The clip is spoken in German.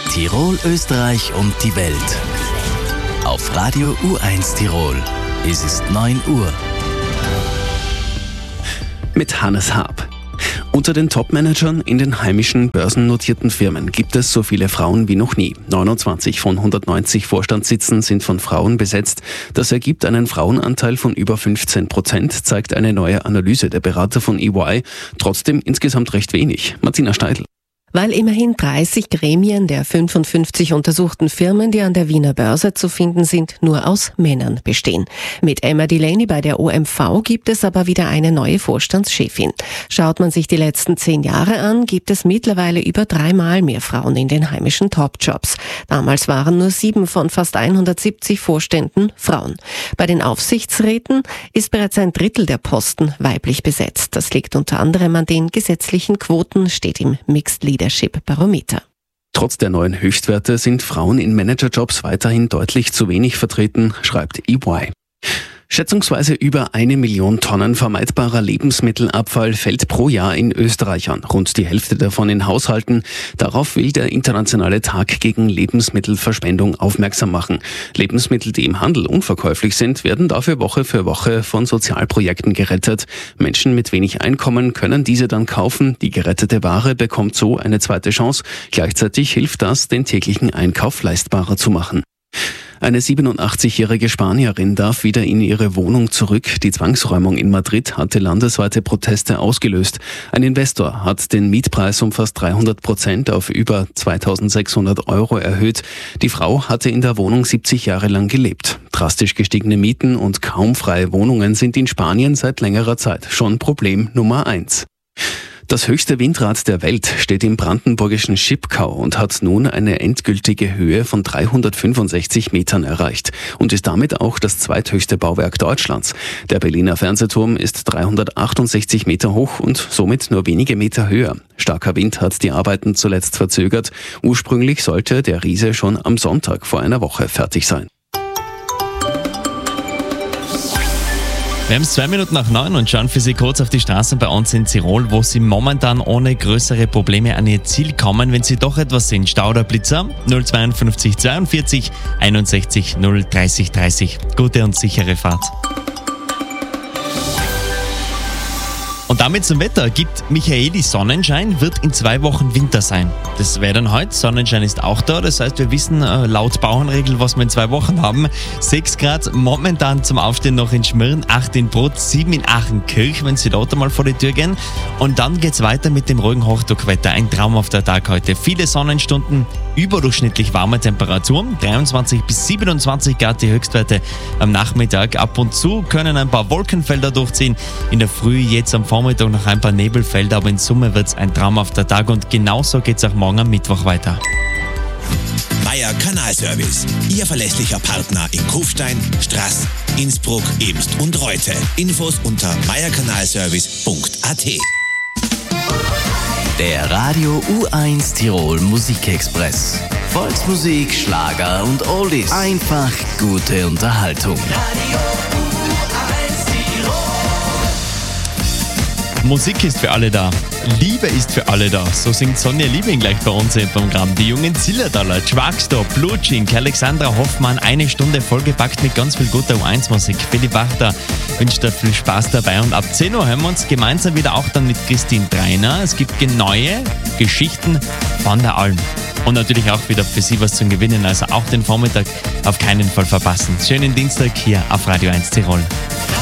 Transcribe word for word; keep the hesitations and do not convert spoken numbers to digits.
Tirol, Österreich und die Welt. Auf Radio U eins Tirol. Es ist neun Uhr. Mit Hannes Haab. Unter den Top-Managern in den heimischen börsennotierten Firmen gibt es so viele Frauen wie noch nie. neunundzwanzig von hundertneunzig Vorstandssitzen sind von Frauen besetzt. Das ergibt einen Frauenanteil von über fünfzehn Prozent, zeigt eine neue Analyse der Berater von E Y. Trotzdem insgesamt recht wenig. Martina Steidl. Weil immerhin dreißig Gremien der fünfundfünfzig untersuchten Firmen, die an der Wiener Börse zu finden sind, nur aus Männern bestehen. Mit Emma Delaney bei der O M V gibt es aber wieder eine neue Vorstandschefin. Schaut man sich die letzten zehn Jahre an, gibt es mittlerweile über dreimal mehr Frauen in den heimischen Top-Jobs. Damals waren nur sieben von fast hundertsiebzig Vorständen Frauen. Bei den Aufsichtsräten ist bereits ein Drittel der Posten weiblich besetzt. Das liegt unter anderem an den gesetzlichen Quoten, steht im Mixed Leadership Barometer. Trotz der neuen Höchstwerte sind Frauen in Managerjobs weiterhin deutlich zu wenig vertreten, schreibt E Y. Schätzungsweise über eine Million Tonnen vermeidbarer Lebensmittelabfall fällt pro Jahr in Österreich an. Rund die Hälfte davon in Haushalten. Darauf will der Internationale Tag gegen Lebensmittelverschwendung aufmerksam machen. Lebensmittel, die im Handel unverkäuflich sind, werden dafür Woche für Woche von Sozialprojekten gerettet. Menschen mit wenig Einkommen können diese dann kaufen. Die gerettete Ware bekommt so eine zweite Chance. Gleichzeitig hilft das, den täglichen Einkauf leistbarer zu machen. Eine siebenundachtzigjährige Spanierin darf wieder in ihre Wohnung zurück. Die Zwangsräumung in Madrid hatte landesweite Proteste ausgelöst. Ein Investor hat den Mietpreis um fast dreihundert Prozent auf über zweitausendsechshundert Euro erhöht. Die Frau hatte in der Wohnung siebzig Jahre lang gelebt. Drastisch gestiegene Mieten und kaum freie Wohnungen sind in Spanien seit längerer Zeit schon Problem Nummer eins. Das höchste Windrad der Welt steht im brandenburgischen Schipkau und hat nun eine endgültige Höhe von dreihundertfünfundsechzig Metern erreicht und ist damit auch das zweithöchste Bauwerk Deutschlands. Der Berliner Fernsehturm ist dreihundertachtundsechzig Meter hoch und somit nur wenige Meter höher. Starker Wind hat die Arbeiten zuletzt verzögert. Ursprünglich sollte der Riese schon am Sonntag vor einer Woche fertig sein. Wir haben es zwei Minuten nach neun und schauen für Sie kurz auf die Straßen bei uns in Tirol, wo Sie momentan ohne größere Probleme an Ihr Ziel kommen. Wenn Sie doch etwas sehen, Stau oder Blitzer, null zweiundfünfzig zweiundvierzig einundsechzig null dreißig dreißig. Gute und sichere Fahrt. Und damit zum Wetter. Gibt Michaeli Sonnenschein, wird in zwei Wochen Winter sein. Das wäre dann heute. Sonnenschein ist auch da. Das heißt, wir wissen äh, laut Bauernregel, was wir in zwei Wochen haben. sechs Grad momentan zum Aufstehen noch in Schmirn, acht in Brot, sieben in Achenkirch, wenn Sie dort einmal vor die Tür gehen. Und dann geht's weiter mit dem ruhigen Hochdruckwetter. Ein traumhafter Tag heute. Viele Sonnenstunden, überdurchschnittlich warme Temperaturen. dreiundzwanzig bis siebenundzwanzig Grad die Höchstwerte am Nachmittag. Ab und zu können ein paar Wolkenfelder durchziehen. In der Früh jetzt am Vormittag noch ein paar Nebelfelder, aber in Summe wird es ein traumhafter Tag und genauso geht es auch morgen am Mittwoch weiter. Meier Kanalservice, Ihr verlässlicher Partner in Kufstein, Straß, Innsbruck, Ebst und Reute. Infos unter meierkanalservice punkt a t. Der Radio U eins Tirol Musikexpress. Volksmusik, Schlager und Oldies. Einfach gute Unterhaltung. Musik ist für alle da. Liebe ist für alle da. So singt Sonja Liebing gleich bei uns im Programm. Die jungen Zillertaler, Schwagster, Blutschink, Alexandra Hoffmann. Eine Stunde vollgepackt mit ganz viel guter U eins Musik. Philipp Wachter wünscht dir viel Spaß dabei. Und ab zehn Uhr hören wir uns gemeinsam wieder auch dann mit Christine Breiner. Es gibt neue Geschichten von der Alm. Und natürlich auch wieder für Sie was zum Gewinnen. Also auch den Vormittag auf keinen Fall verpassen. Schönen Dienstag hier auf Radio eins Tirol.